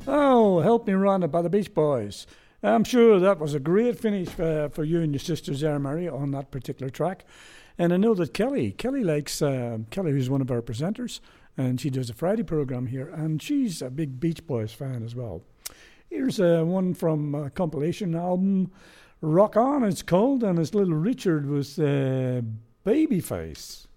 Oh, Help Me Run by the Beach Boys. I'm sure that was a great finish for you and your sisters there, Mary, on that particular track. And I know that Kelly likes, Kelly, who's one of our presenters, and she does a Friday program here, and she's a big Beach Boys fan as well. Here's one from a compilation album, Rock On it's called, and it's Little Richard with Babyface.